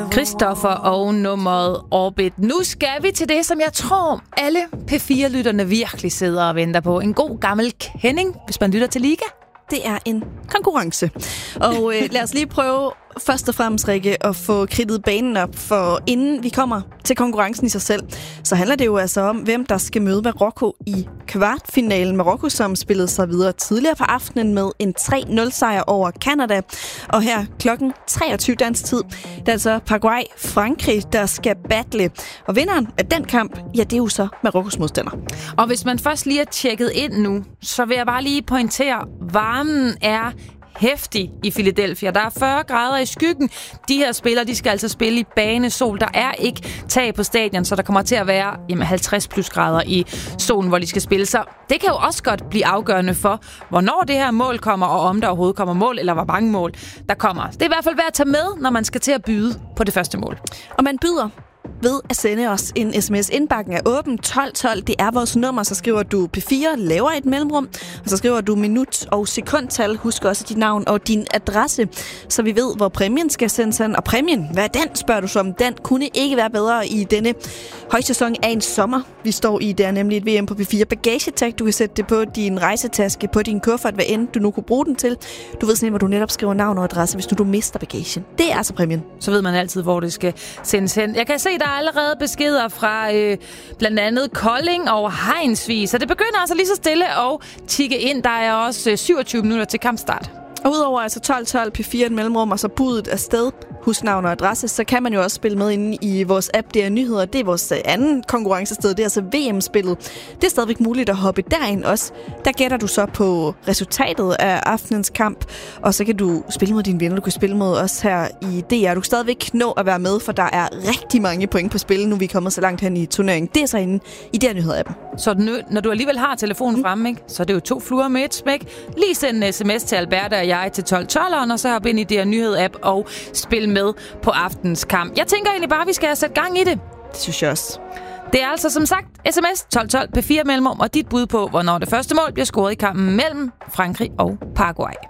Christoffer og nummeret Orbit. Nu skal vi til det, som jeg tror alle P4-lytterne virkelig sidder og venter på. En god gammel kending, hvis man lytter til Liga. Det er en konkurrence. Og lad os lige prøve først og fremmest, Rikke, at få kridtet banen op, for inden vi kommer til konkurrencen i sig selv, så handler det jo altså om, hvem der skal møde Marokko i kvartfinalen. Marokko, som spillede sig videre tidligere på aftenen med en 3-0-sejr over Canada. Og her klokken 23 dansk tid, det er altså Paraguay-Frankrig, der skal battle. Og vinderen af den kamp, ja, det er jo så Marokkos modstander. Og hvis man først lige er tjekket ind nu, så vil jeg bare lige pointere, varmen er heftig i Philadelphia. Der er 40 grader i skyggen. De her spillere, de skal altså spille i banesol. Der er ikke tag på stadion, så der kommer til at være 50 plus grader i solen, hvor de skal spille. Så det kan jo også godt blive afgørende for, hvornår det her mål kommer, og om der overhovedet kommer mål, eller hvor mange mål der kommer. Det er i hvert fald værd at tage med, når man skal til at byde på det første mål. Og man byder ved at sende os en sms. Indbakken er åben 1212. Det er vores nummer. Så skriver du P4, laver et mellemrum, og så skriver du minut og sekundtal. Husk også dit navn og din adresse, så vi ved, hvor præmien skal sendes hen. Og præmien, hvad er den, spørger du så om? Den kunne ikke være bedre i denne højsæson af en sommer, vi står i. Det er nemlig et VM på P4 bagagetag. Du kan sætte det på din rejsetaske, på din kuffert, hvad end du nu kunne bruge den til. Du ved sådan, hvor du netop skriver navn og adresse, hvis du mister bagagen. Det er altså præmien. Så ved man altid, hvor det skal sendes hen. Jeg kan se, der er allerede beskeder fra blandt andet Kolding og Hejnsvig, så det begynder altså lige så stille at tikke ind. Der er også 27 minutter til kampstart. Og udover altså 1212 P4 et mellemrum og så budet afsted, husk navn og adresse, så kan man jo også spille med inde i vores app, det er nyheder. Det er vores anden konkurrencested, det er altså VM-spillet. Det er stadigvæk muligt at hoppe derind også. Der gætter du så på resultatet af aftenens kamp, og så kan du spille mod dine venner. Du kan spille mod os her i DR. Du kan stadigvæk nå at være med, for der er rigtig mange point på spil, nu vi er kommet så langt hen i turneringen. Det er så inde i DR Nyheder-appen. Så når du alligevel har telefonen fremme, ikke, så er det jo 2 fluer med et smæk. Lige send en sms til Alberte og jeg til 1212'eren, og så hop ind i DR Nyhed-app og spil med på aftens kamp. Jeg tænker egentlig bare, at vi skal have sat gang i det. Det synes jeg også. Det er altså som sagt sms 1212 P4 mellemrum og dit bud på, hvornår det første mål bliver scoret i kampen mellem Frankrig og Paraguay.